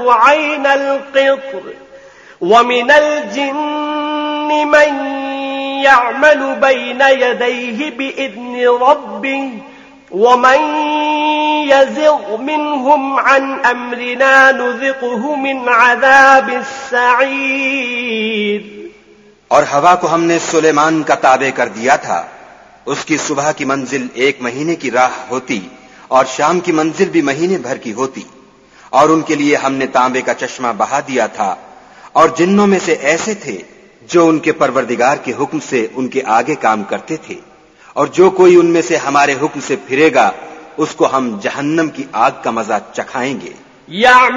عين القطر ومن الجن من يعمل بين يديه بإذن ربه ومن يزغ منهم عن أمرنا نذقه من عذاب السعير। और हवा को हमने सुलेमान का ताबे कर दिया था। उसकी सुबह की मंजिल 1 महीने की राह होती और शाम की मंजिल भी महीने भर की होती। और उनके लिए हमने तांबे का चश्मा बहा दिया था। और जिन्नों में से ऐसे थे जो उनके परवरदिगार के हुक्म से उनके आगे काम करते थे। और जो कोई उनमें से हमारे हुक्म से फिरेगा उसको हम जहन्नम की आग का मजा चखाएंगे।